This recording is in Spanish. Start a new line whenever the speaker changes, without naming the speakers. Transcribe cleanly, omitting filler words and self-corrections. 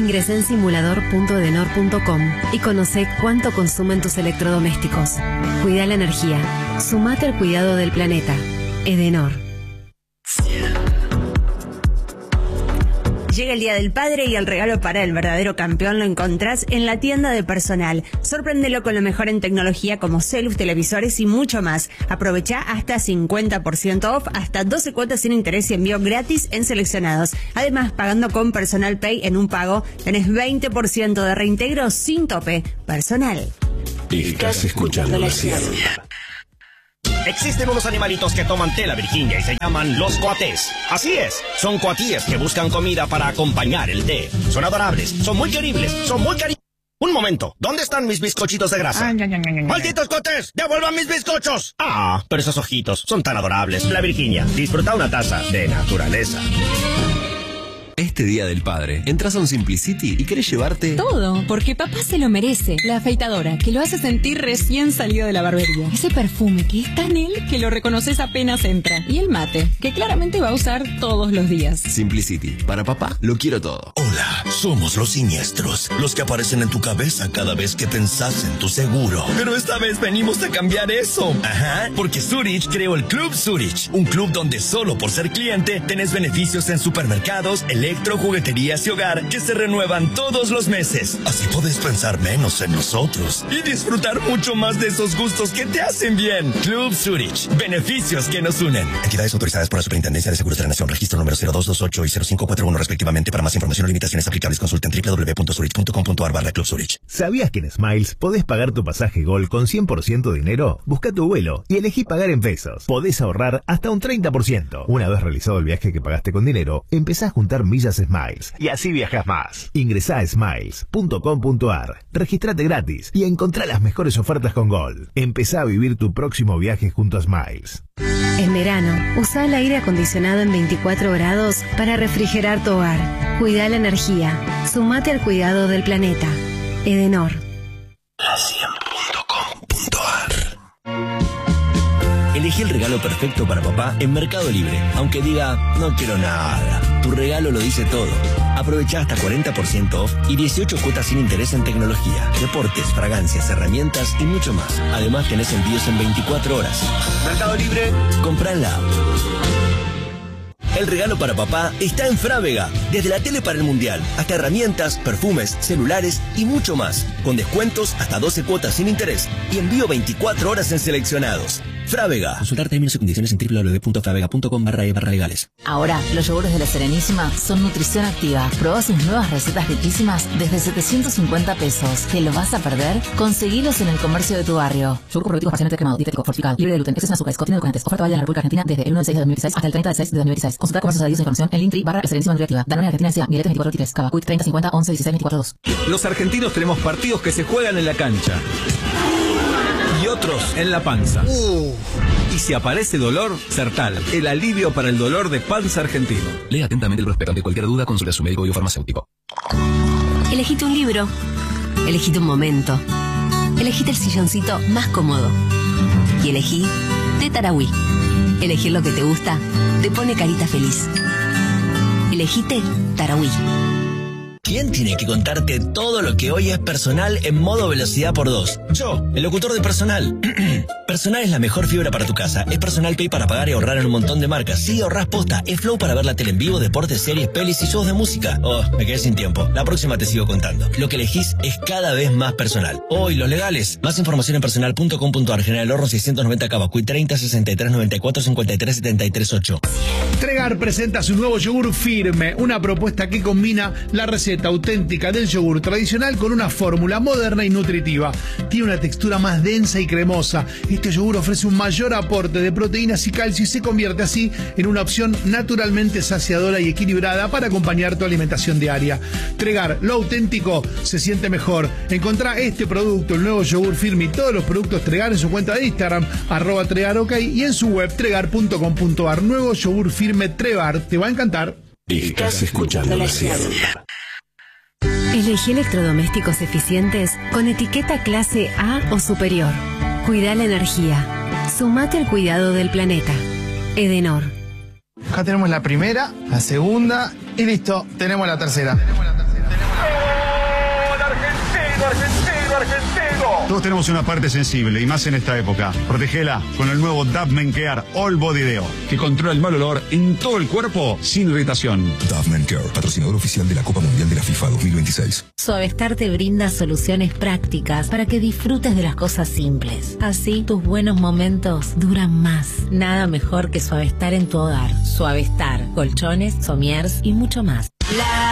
Ingresa en simulador.edenor.com y conoce cuánto consumen tus electrodomésticos. Cuida la energía. Sumate al cuidado del planeta. Edenor.
Llega el Día del Padre y el regalo para el verdadero campeón lo encontrás en la tienda de Personal. Sorpréndelo con lo mejor en tecnología como celus, televisores y mucho más. Aprovecha hasta 50% off, hasta 12 cuotas sin interés y envío gratis en seleccionados. Además, pagando con Personal Pay en un pago, tenés 20% de reintegro sin tope. Personal.
Estás escuchando la ciencia.
Existen unos animalitos que toman té la Virginia y se llaman los coatés. Así es, son coatíes que buscan comida para acompañar el té. Son adorables, son muy queribles, son muy cariñosos. Un momento, ¿dónde están mis bizcochitos de grasa? ¡Malditos coatés! ¡Devuelvan mis bizcochos! Ah, pero esos ojitos son tan adorables. La Virginia, disfruta una taza de naturaleza.
Este Día del Padre, entras a un Simplicity y querés llevarte
todo, porque papá se lo merece. La afeitadora, que lo hace sentir recién salido de la barbería. Ese perfume que es tan él que lo reconoces apenas entra. Y el mate, que claramente va a usar todos los días.
Simplicity. Para papá, lo quiero todo.
Hola, somos los siniestros, los que aparecen en tu cabeza cada vez que pensás en tu seguro. Pero esta vez venimos a cambiar eso. Ajá, porque Zurich creó el Club Zurich, un club donde solo por ser cliente tenés beneficios en supermercados, electro, jugueterías y hogar que se renuevan todos los meses. Así podés pensar menos en nosotros y disfrutar mucho más de esos gustos que te hacen bien. Club Zurich, beneficios que nos unen. Entidades autorizadas por la Superintendencia de Seguros de la Nación, registro número 0228 y 0541 respectivamente. Para más información o limitaciones aplicables, consulta en www.zurich.com.ar/Club Zurich.
¿Sabías que en Smiles podés pagar tu pasaje Gol con 100% de dinero? Busca tu vuelo y elegí pagar en pesos. Podés ahorrar hasta un 30%. Una vez realizado el viaje que pagaste con dinero, empezá a juntar millas Smiles y así viajas más. Ingresá a smiles.com.ar, registrate gratis y encontrá las mejores ofertas con Gol. Empezá a vivir tu próximo viaje junto a Smiles.
En verano, usa el aire acondicionado en 24 grados para refrigerar tu hogar. Cuida la energía. Sumate al cuidado del planeta. Edenor.
Elegí el regalo perfecto para papá en Mercado Libre. Aunque diga, no quiero nada. Tu regalo lo dice todo. Aprovecha hasta 40% off y 18 cuotas sin interés en tecnología, deportes, fragancias, herramientas y mucho más. Además tenés envíos en 24 horas. Mercado Libre, compra en la app. El regalo para papá está en Frávega. Desde la tele para el mundial, hasta herramientas, perfumes, celulares y mucho más. Con descuentos hasta 12 cuotas sin interés y envío 24 horas en seleccionados. Frávega. Consultar términos y condiciones en www.fravega.com/e/legales.
Ahora, los yogures de La Serenísima son nutrición activa. Probá sus nuevas recetas riquísimas desde 750 pesos. ¿Te lo vas a perder? Conseguilos en el comercio de tu barrio. Yogur probiótico parcialmente cremado, dietético, fortificado, libre de gluten, exceso en azúcar, contiene edulcorantes. Oferta válida en la República Argentina desde el 1 de 6 de 2016 hasta el 30 de 6 de 2016. Consulta comercios adheridos a información en Linktree/La Serenísima Nutriactiva. Danone Argentina S.A. Miletes 2423. Cava Quick 3050 11 16 24 2.
Los argentinos tenemos partidos que se juegan en la cancha y otros en la panza. Y si aparece dolor, Sertal, el alivio para el dolor de panza argentino.
Lea atentamente el prospecto. Ante cualquier duda, consulte a su médico y farmacéutico.
Elegite un libro. Elegite un momento. Elegite el silloncito más cómodo. Y elegí Té Tarahui. Elegir lo que te gusta te pone carita feliz. Elegite Tarahui.
¿Quién tiene que contarte todo lo que hoy es Personal en modo velocidad por 2? Yo, el locutor de Personal. Personal es la mejor fibra para tu casa. Es Personal Pay para pagar y ahorrar en un montón de marcas. Sí, ahorrás posta. Es Flow para ver la tele en vivo, deportes, series, pelis y shows de música. Oh, me quedé sin tiempo. La próxima te sigo contando. Lo que elegís es cada vez más personal. Oh, y los legales. Más información en personal.com.ar. General Horno 690 Cavacuy 30 63 94 53 73 8.
Tregar presenta su nuevo yogur firme, una propuesta que combina la receta auténtica del yogur tradicional con una fórmula moderna y nutritiva. Tiene una textura más densa y cremosa. Este yogur ofrece un mayor aporte de proteínas y calcio y se convierte así en una opción naturalmente saciadora y equilibrada para acompañar tu alimentación diaria. Tregar, lo auténtico se siente mejor. Encontrá este producto, el nuevo yogur firme y todos los productos Tregar en su cuenta de Instagram, @tregarok, y en su web tregar.com.ar. Nuevo yogur firme Tregar, te va a encantar.
Estás escuchando la ciencia.
Elegí electrodomésticos eficientes con etiqueta clase A o superior. Cuida la energía. Sumate al cuidado del planeta. Edenor.
Acá tenemos la primera, la segunda y listo, tenemos la tercera. Todos tenemos una parte sensible y más en esta época. Protegela con el nuevo Dove Men Care All Body Deo, que controla el mal olor en todo el cuerpo sin irritación.
Dove Men Care, patrocinador oficial de la Copa Mundial de la FIFA 2026.
Suavestar te brinda soluciones prácticas para que disfrutes de las cosas simples. Así, tus buenos momentos duran más. Nada mejor que Suavestar en tu hogar. Suavestar, colchones, somiers y mucho más.